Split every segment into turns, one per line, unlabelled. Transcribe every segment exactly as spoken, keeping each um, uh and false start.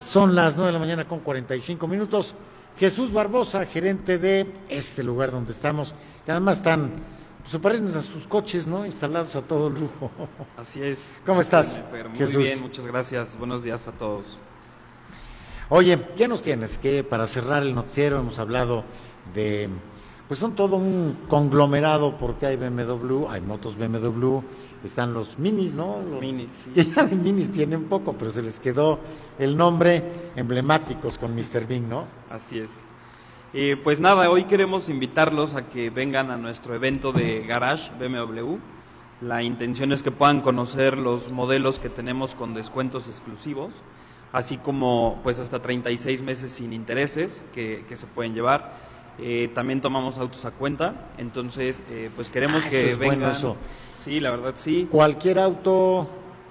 Son las nueve de la mañana con cuarenta y cinco minutos. Jesús Barbosa, gerente de este lugar donde estamos, que además están, pues, se parecen a sus coches, ¿no? Instalados a todo lujo.
Así es.
¿Cómo estás,
Muy
Jesús?
bien, muchas gracias. Buenos días a todos.
Oye, ¿qué nos tienes? Que para cerrar el noticiero hemos hablado de, pues son todo un conglomerado porque hay B M W, hay motos B M W, están los minis, ¿no? Los,
Minis, sí.
Que ya de minis tienen poco, pero se les quedó el nombre emblemáticos con míster Bing, ¿no?
Así es. Eh, pues nada, hoy queremos invitarlos a que vengan a nuestro evento de Garage B M W. La intención es que puedan conocer los modelos que tenemos con descuentos exclusivos, así como pues hasta treinta y seis meses sin intereses que, que se pueden llevar. Eh, también tomamos autos a cuenta, entonces eh, pues queremos
Ah,
que
eso es
vengan.
bueno, eso.
Sí, la verdad sí.
Cualquier auto.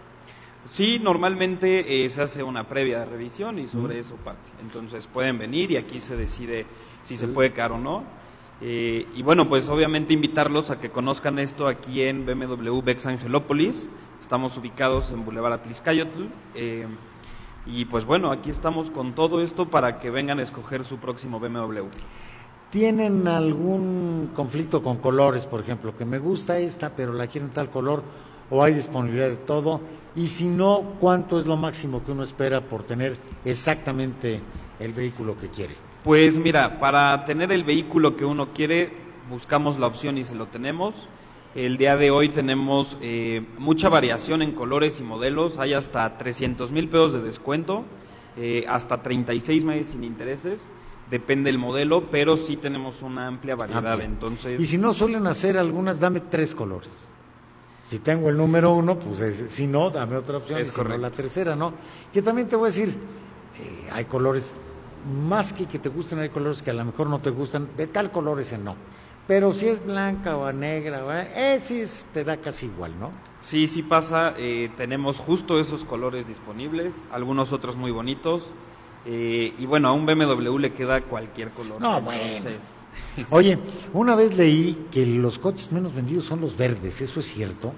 Sí, normalmente eh, se hace una previa revisión y sobre mm. eso parte. Entonces pueden venir y aquí se decide si se puede quedar o no. Eh, y bueno, pues obviamente invitarlos a que conozcan esto aquí en B M W Bex Angelópolis. Estamos ubicados en Boulevard Atlixcayotl. Eh, y pues bueno, aquí estamos con todo esto para que vengan a escoger su próximo B M W.
¿Tienen algún conflicto con colores, por ejemplo, que me gusta esta, pero la quiero en tal color, o hay disponibilidad de todo? Y si no, ¿cuánto es lo máximo que uno espera por tener exactamente el vehículo que quiere?
Pues mira, para tener el vehículo que uno quiere, buscamos la opción y se lo tenemos. El día de hoy tenemos eh, mucha variación en colores y modelos, hay hasta trescientos mil pesos de descuento, eh, hasta treinta y seis meses sin intereses. Depende del modelo, pero sí tenemos una amplia variedad. Amplia. Entonces,
y si no suelen hacer algunas, dame tres colores. Si tengo el número uno, pues es, si no, dame otra opción,
es
y si
correcto.
no, la tercera, ¿no? Que también te voy a decir, eh, hay colores, más que que te gusten, hay colores que a lo mejor no te gustan, de tal color ese no. Pero si es blanca o negra, ese es, te da casi igual, ¿no?
Sí, sí pasa, eh, tenemos justo esos colores disponibles, algunos otros muy bonitos. Eh, y bueno, a un B M W le queda cualquier color.
No,
entonces...
bueno. Oye, una vez leí que los coches menos vendidos son los verdes, ¿eso es cierto?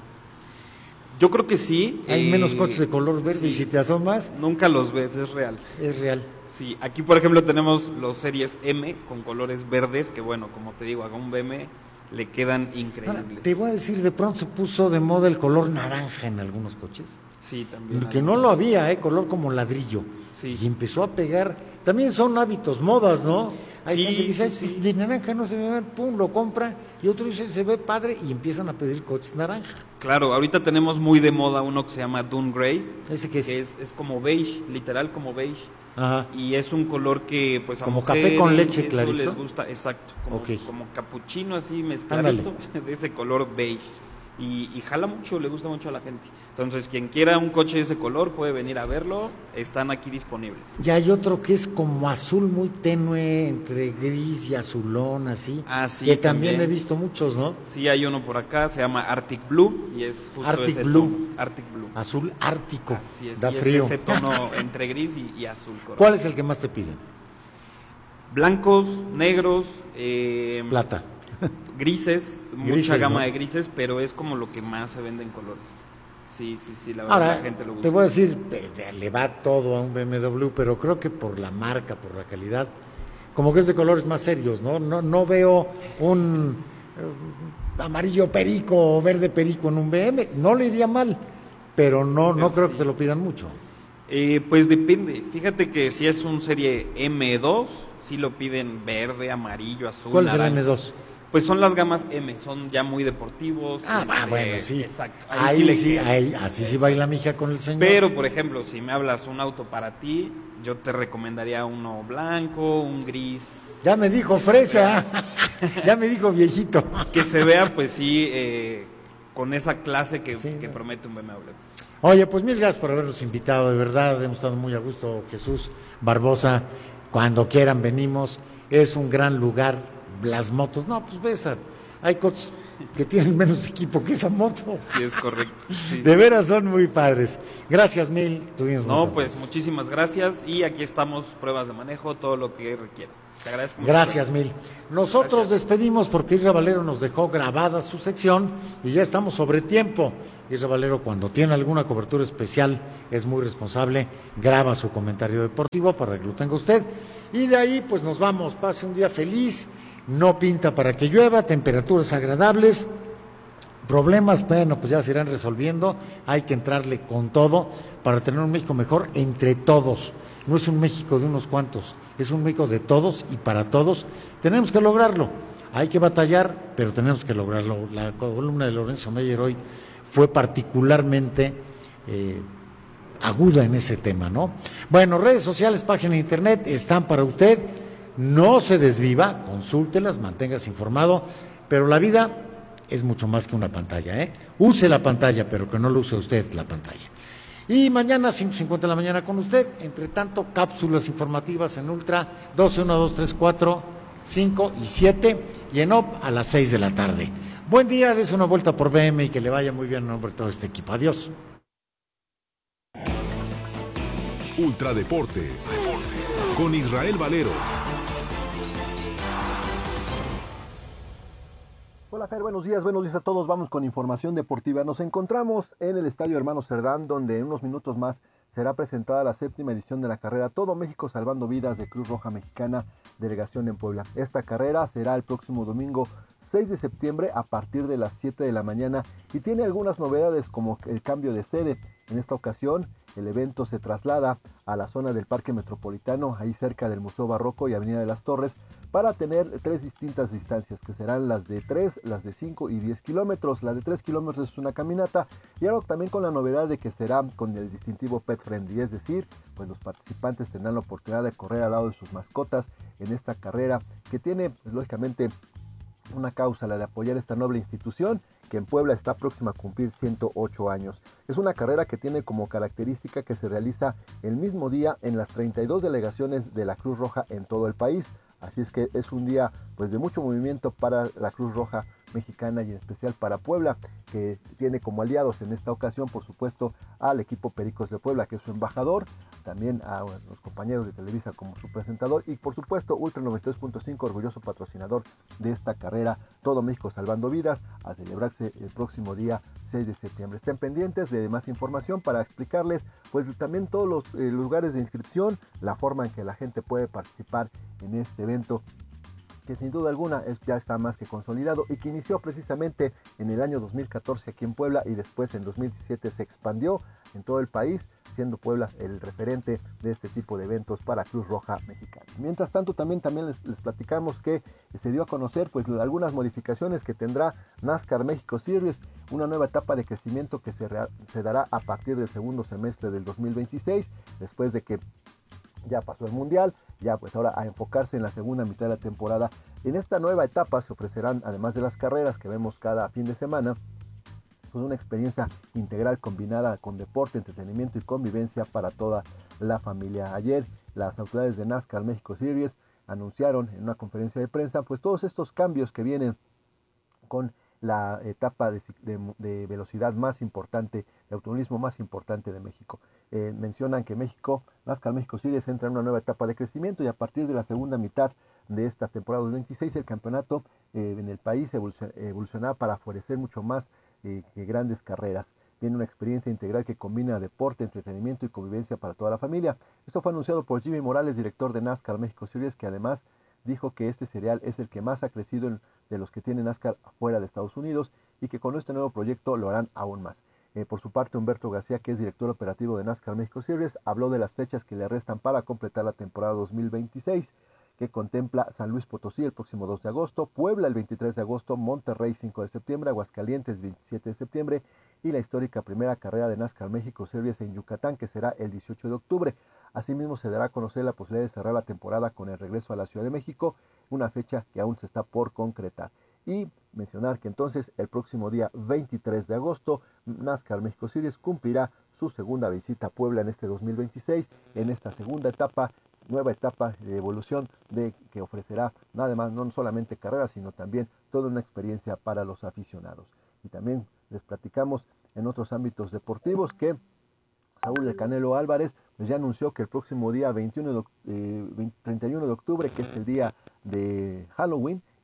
Yo creo que sí.
Hay
eh,
menos coches de color verde, sí. Y si te asomas...
Nunca los ves, es real.
Es real.
Sí, aquí por ejemplo tenemos los series M con colores verdes, que bueno, como te digo, a un B M le quedan increíbles.
Ahora, te voy a decir, de pronto se puso de moda el color naranja en algunos coches.
Sí, también.
Que no lo había, ¿eh? Color como ladrillo. Sí. Y empezó a pegar. También son hábitos, modas, ¿no? Hay
sí,
gente que dice,
sí, sí.
de naranja no se ve bien, pum, lo compra, y otro dice, se ve padre, y empiezan a pedir coches naranja.
Claro, ahorita tenemos muy de moda uno que se llama Dune Grey.
¿Ese qué es?
Que es, es como beige, literal como beige.
Ajá.
Y es un color que, pues, a
como
mujeres,
café con leche
eso
clarito.
les gusta, exacto, como,
okay.
como capuchino así mezcladito,
Ándale.
De ese color beige. Y, y jala mucho, le gusta mucho a la gente. Entonces, quien quiera un coche de ese color puede venir a verlo, están aquí disponibles.
Y hay otro que es como azul muy tenue, entre gris y azulón, así.
Ah, sí,
que también,
también
he visto muchos, ¿no?
Sí, hay uno por acá, se llama Arctic Blue y es justo
Arctic
ese
Blue.
tono. Arctic Blue.
Azul ártico.
Así es,
da
y
frío.
es ese tono entre gris y, y azul. Correcto.
¿Cuál es el que más te piden?
Blancos, negros, eh,
plata.
Grises, mucha
grises,
gama
¿no?
de grises, pero es como lo que más se vende en colores. Sí, sí, sí, la verdad.
Ahora,
la gente lo gusta.
te voy a decir, le va todo a un B M W, pero creo que por la marca, por la calidad, como que es de colores más serios, ¿no? No, no veo un eh, amarillo perico o verde perico en un B M, no le iría mal, pero no, no
sí.
creo que te lo pidan mucho.
Eh, pues depende, fíjate que si es un serie M dos, sí lo piden verde, amarillo, azul,
¿Cuál es
naranja.
el M dos?
Pues son las gamas M, son ya muy deportivos.
Ah,
este,
bueno, sí.
Exacto.
Ahí, ahí sí, le sí ahí, así sí baila mija con el señor.
Pero, por ejemplo, si me hablas un auto para ti, yo te recomendaría uno blanco, un gris.
Ya me dijo fresa, ya me dicho viejito.
Que se vea, pues sí, eh, con esa clase que,
sí,
que
no.
promete un B M W.
Oye, pues mil gracias por habernos invitado, de verdad, hemos estado muy a gusto, Jesús Barbosa, cuando quieran venimos, es un gran lugar, las motos, no, pues ves, hay coches que tienen menos equipo que esa moto.
Sí, es correcto. Sí,
de
sí.
veras son muy padres. Gracias mil. Tuvimos
no, pues muchísimas gracias y aquí estamos, pruebas de manejo, todo lo que requiera. Te agradezco mucho.
Gracias mil. Nosotros
gracias.
despedimos porque Isra Valero nos dejó grabada su sección y ya estamos sobre tiempo. Israel Valero, cuando tiene alguna cobertura especial, es muy responsable, graba su comentario deportivo para que lo tenga usted. Y de ahí, pues nos vamos, pase un día feliz, no pinta para que llueva, temperaturas agradables. Problemas, bueno, pues ya se irán resolviendo, hay que entrarle con todo para tener un México mejor entre todos. No es un México de unos cuantos, es un México de todos y para todos. Tenemos que lograrlo, hay que batallar, pero tenemos que lograrlo. La columna de Lorenzo Meyer hoy fue particularmente eh, aguda en ese tema, ¿no? Bueno, redes sociales, página de internet están para usted, no se desviva, consúltelas, manténgase informado, pero la vida es mucho más que una pantalla, ¿eh? Use la pantalla, pero que no lo use usted la pantalla. Y mañana, cinco cincuenta de la mañana con usted. Entre tanto, cápsulas informativas en Ultra, doce, uno, dos, tres, cuatro, cinco y siete. Y en O P a las seis de la tarde. Buen día, des una vuelta por B M y que le vaya muy bien en nombre de todo este equipo. Adiós.
Ultra Deportes, con Israel Valero.
Hola Fer, buenos días, buenos días a todos. Vamos con información deportiva. Nos encontramos en el Estadio Hermano Cerdán, donde en unos minutos más será presentada la séptima edición de la carrera Todo México Salvando Vidas de Cruz Roja Mexicana, delegación en Puebla. Esta carrera será el próximo domingo seis de septiembre a partir de las siete de la mañana y tiene algunas novedades como el cambio de sede. En esta ocasión el evento se traslada a la zona del Parque Metropolitano, ahí cerca del Museo Barroco y Avenida de las Torres, para tener tres distintas distancias, que serán las de tres, las de cinco y diez kilómetros. La de tres kilómetros es una caminata, y algo también con la novedad de que será con el distintivo Pet Friendly, es decir, pues los participantes tendrán la oportunidad de correr al lado de sus mascotas en esta carrera, que tiene, pues, lógicamente, una causa, la de apoyar esta noble institución, que en Puebla está próxima a cumplir ciento ocho años. Es una carrera que tiene como característica que se realiza el mismo día en las treinta y dos delegaciones de la Cruz Roja en todo el país. Así es que es un día pues de mucho movimiento para la Cruz Roja Mexicana y en especial para Puebla, que tiene como aliados en esta ocasión, por supuesto, al equipo Pericos de Puebla, que es su embajador, también a bueno, los compañeros de Televisa como su presentador y por supuesto Ultra noventa y dos punto cinco, orgulloso patrocinador de esta carrera Todo México Salvando Vidas, a celebrarse el próximo día seis de septiembre. Estén pendientes de más información para explicarles pues también todos los eh, lugares de inscripción, la forma en que la gente puede participar en este evento, que sin duda alguna es, ya está más que consolidado y que inició precisamente en el año dos mil catorce aquí en Puebla y después en dos mil diecisiete se expandió en todo el país, siendo Puebla el referente de este tipo de eventos para Cruz Roja Mexicana. Mientras tanto, también, también les, les platicamos que se dio a conocer pues algunas modificaciones que tendrá NASCAR México Series, una nueva etapa de crecimiento que se, se dará a partir del segundo semestre del dos mil veintiséis, después de que ya pasó el Mundial, ya pues ahora a enfocarse en la segunda mitad de la temporada. En esta nueva etapa se ofrecerán, además de las carreras que vemos cada fin de semana, pues una experiencia integral combinada con deporte, entretenimiento y convivencia para toda la familia. Ayer las autoridades de NASCAR México Series anunciaron en una conferencia de prensa pues todos estos cambios que vienen con la etapa de, de, de velocidad más importante, de automovilismo más importante de México. Eh, mencionan que México, NASCAR México Series entra en una nueva etapa de crecimiento y a partir de la segunda mitad de esta temporada dos mil veintiséis el campeonato eh, en el país evolucion, evolucionará para ofrecer mucho más eh, que grandes carreras. Tiene una experiencia integral que combina deporte, entretenimiento y convivencia para toda la familia. Esto fue anunciado por Jimmy Morales, director de NASCAR México Series, que además dijo que este serial es el que más ha crecido en, de los que tiene NASCAR fuera de Estados Unidos y que con este nuevo proyecto lo harán aún más. Eh, por su parte, Humberto García, que es director operativo de NASCAR México Series, habló de las fechas que le restan para completar la temporada dos mil veintiséis, que contempla San Luis Potosí el próximo dos de agosto, Puebla el veintitrés de agosto, Monterrey cinco de septiembre, Aguascalientes veintisiete de septiembre y la histórica primera carrera de NASCAR México Series en Yucatán, que será el dieciocho de octubre. Asimismo, se dará a conocer la posibilidad de cerrar la temporada con el regreso a la Ciudad de México, una fecha que aún se está por concretar. Y mencionar que entonces el próximo día veintitrés de agosto, NASCAR México Series cumplirá su segunda visita a Puebla en este dos mil veintiséis, en esta segunda etapa, nueva etapa de evolución de que ofrecerá nada más, no solamente carreras, sino también toda una experiencia para los aficionados. Y también les platicamos en otros ámbitos deportivos que Saúl El Canelo Álvarez pues ya anunció que el próximo día veintiuno de, eh, treinta y uno de octubre, que es el día de Halloween,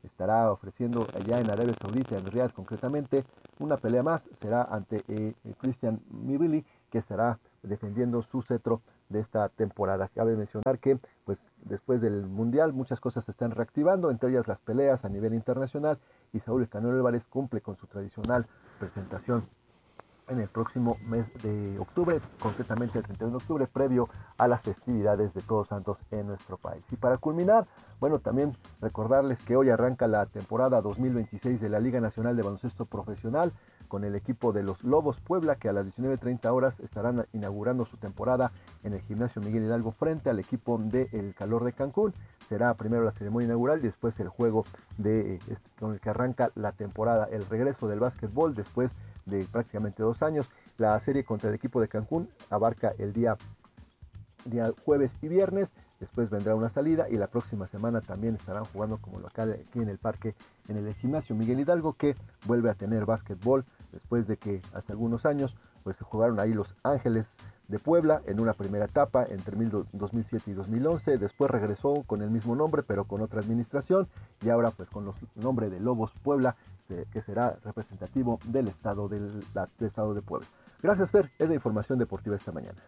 estará ofreciendo allá en Arabia Saudita, en Riyadh concretamente, una pelea más. Será ante eh, Christian Mivili, que estará defendiendo su cetro de esta temporada. Cabe mencionar que pues después del Mundial muchas cosas se están reactivando, entre ellas las peleas a nivel internacional, y Saúl El Canelo Álvarez cumple con su tradicional presentación en el próximo mes de octubre, concretamente el treinta y uno de octubre, previo a las festividades de Todos Santos en nuestro país. Y para culminar, bueno, también recordarles que hoy arranca la temporada dos mil veintiséis de la Liga Nacional de Baloncesto Profesional, con el equipo de los Lobos Puebla, que a las diecinueve treinta horas estarán inaugurando su temporada en el Gimnasio Miguel Hidalgo frente al equipo de El Calor de Cancún. Será primero la ceremonia inaugural y después el juego de, este, con el que arranca la temporada, el regreso del básquetbol después de prácticamente dos años. La serie contra el equipo de Cancún abarca el día, día jueves y viernes, después vendrá una salida y la próxima semana también estarán jugando como local aquí en el parque, en el Gimnasio Miguel Hidalgo, que vuelve a tener básquetbol después de que hace algunos años pues se jugaron ahí Los Ángeles de Puebla en una primera etapa entre dos mil siete y dos mil once, después regresó con el mismo nombre pero con otra administración, y ahora pues con los nombre de Lobos Puebla, que será representativo del estado, del, la, del estado de Puebla. Gracias, Fer, es la información deportiva esta mañana.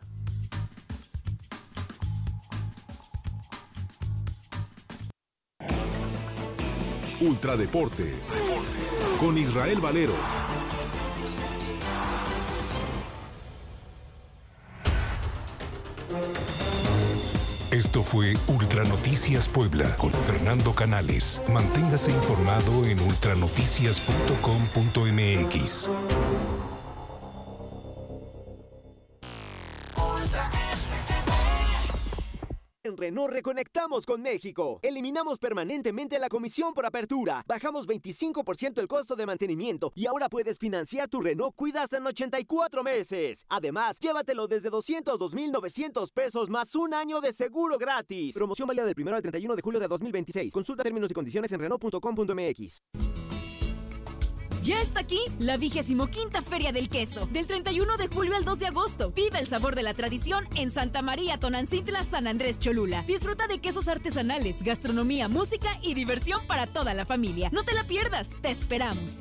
Ultradeportes con Israel Valero. Esto fue Ultra Noticias Puebla con Fernando Canales. Manténgase informado en ultranoticias punto com punto m x.
En Renault reconectamos con México. Eliminamos permanentemente la comisión por apertura. Bajamos veinticinco por ciento el costo de mantenimiento y ahora puedes financiar tu Renault Kwid hasta en ochenta y cuatro meses. Además, llévatelo desde doscientos dos mil novecientos pesos más un año de seguro gratis. Promoción válida del primero al treinta y uno de julio de dos mil veintiséis. Consulta términos y condiciones en renault punto com punto m x.
Ya está aquí la vigésimo quinta Feria del Queso, del treinta y uno de julio al dos de agosto. Vive el sabor de la tradición en Santa María Tonancintla, San Andrés Cholula. Disfruta de quesos artesanales, gastronomía, música y diversión para toda la familia. No te la pierdas, te esperamos.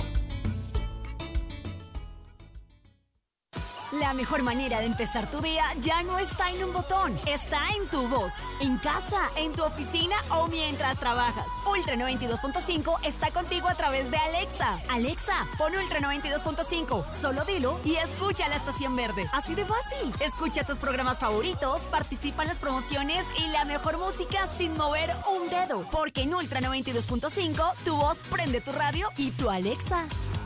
La mejor manera de empezar tu día ya no está en un botón, está en tu voz. En casa, en tu oficina o mientras trabajas. Ultra noventa y dos punto cinco está contigo a través de Alexa. Alexa, pon Ultra noventa y dos punto cinco. Solo dilo y escucha la estación verde. Así de fácil. Escucha tus programas favoritos, participa en las promociones y la mejor música sin mover un dedo. Porque en Ultra noventa y dos punto cinco, tu voz prende tu radio y tu Alexa.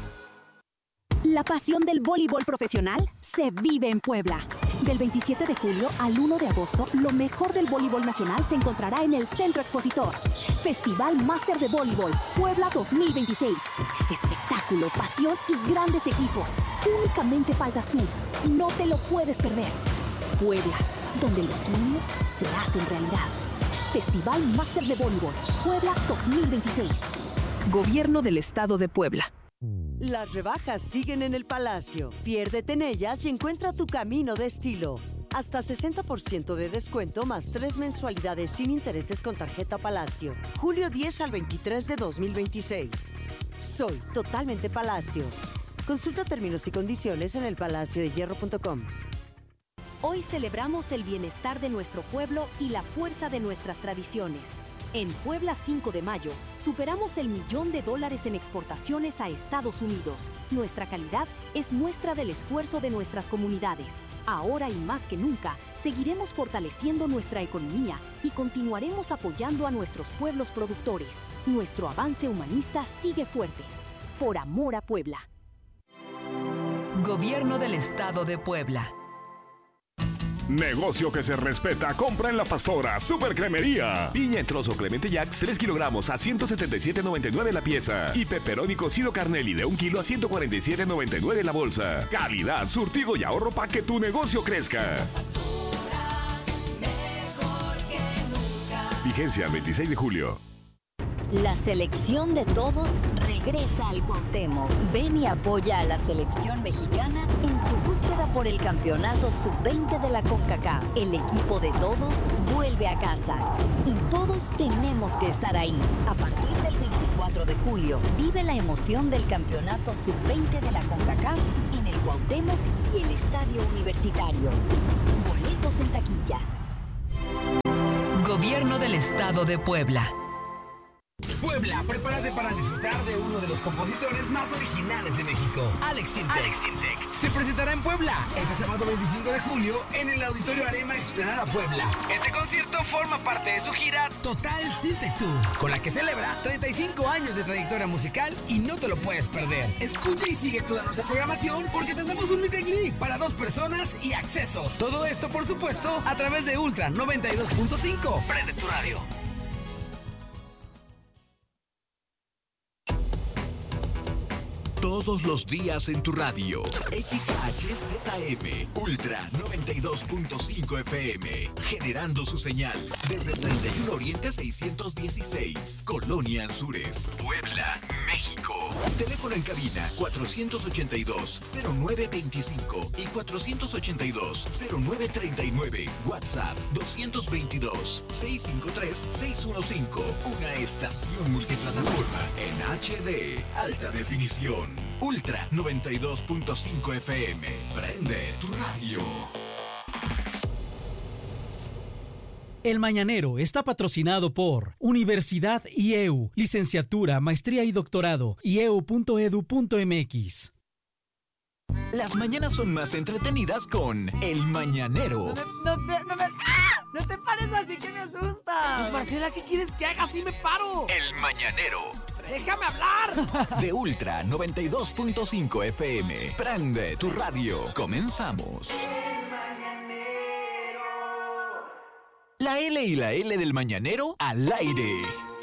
La pasión del voleibol profesional se vive en Puebla. Del veintisiete de julio al uno de agosto, lo mejor del voleibol nacional se encontrará en el Centro Expositor. Festival Máster de Voleibol Puebla dos mil veintiséis. Espectáculo, pasión y grandes equipos. Únicamente faltas tú. No te lo puedes perder. Puebla, donde los sueños se hacen realidad. Festival Máster de Voleibol Puebla dos mil veintiséis. Gobierno del Estado de Puebla.
Las rebajas siguen en el Palacio. Piérdete en ellas y encuentra tu camino de estilo. Hasta sesenta por ciento de descuento más tres mensualidades sin intereses con tarjeta Palacio. Julio diez al veintitrés de dos mil veintiséis. Soy totalmente Palacio. Consulta términos y condiciones en el palacio de hierro punto com.
Hoy celebramos el bienestar de nuestro pueblo y la fuerza de nuestras tradiciones. En Puebla cinco de mayo, superamos el millón de dólares en exportaciones a Estados Unidos. Nuestra calidad es muestra del esfuerzo de nuestras comunidades. Ahora y más que nunca, seguiremos fortaleciendo nuestra economía y continuaremos apoyando a nuestros pueblos productores. Nuestro avance humanista sigue fuerte. Por amor a Puebla.
Gobierno del Estado de Puebla.
Negocio que se respeta, compra en La Pastora, Super Cremería. Piña en trozo Clemente Jacks, tres kilogramos a ciento setenta y siete noventa y nueve la pieza. Y pepperoni cocido Carnelli de un kilo a ciento cuarenta y siete noventa y nueve la bolsa. Calidad, surtido y ahorro para que tu negocio crezca. Pastora, mejor que nunca. Vigencia el veintiséis de julio.
La selección de todos regresa al Cuauhtémoc. Ven y apoya a la selección mexicana en su búsqueda por el campeonato sub veinte de la CONCACAF. El equipo de todos vuelve a casa y todos tenemos que estar ahí. A partir del veinticuatro de julio, vive la emoción del campeonato sub veinte de la CONCACAF en el Cuauhtémoc y el Estadio Universitario. Boletos en taquilla.
Gobierno del Estado de Puebla.
Puebla, prepárate para disfrutar de uno de los compositores más originales de México, Alex Sintek. Alex Sintek se presentará en Puebla este sábado veinticinco de julio en el Auditorio Arema Explanada Puebla. Este concierto forma parte de su gira Total Sintek Tour, con la que celebra treinta y cinco años de trayectoria musical y no te lo puedes perder. Escucha y sigue toda nuestra programación porque tendremos un meet and greet para dos personas y accesos. Todo esto, por supuesto, a través de Ultra noventa y dos punto cinco. Prende tu radio.
Todos los días en tu radio. X H Z M, Ultra noventa y dos punto cinco F M, generando su señal desde treinta y uno Oriente seiscientos dieciséis, Colonia Anzures, Puebla, México. Teléfono en cabina cuatrocientos ochenta y dos, cero nueve veinticinco y cuatrocientos ochenta y dos, cero nueve treinta y nueve. WhatsApp doscientos veintidós, seiscientos cincuenta y tres, seiscientos quince. Una estación multiplataforma en H D, alta definición. Ultra noventa y dos punto cinco F M. Prende tu radio.
El Mañanero está patrocinado por Universidad I E U, licenciatura, maestría y doctorado, i e u punto e d u punto m x.
Las mañanas son más entretenidas con El Mañanero.
No, no, no, no, ¡ah! No te pares así que me asustas.
Pues Marcela, ¿qué quieres que haga si me paro?
El Mañanero.
¡Déjame hablar!
De Ultra noventa y dos punto cinco F M. Prende tu radio. Comenzamos. La L y la L del Mañanero al aire.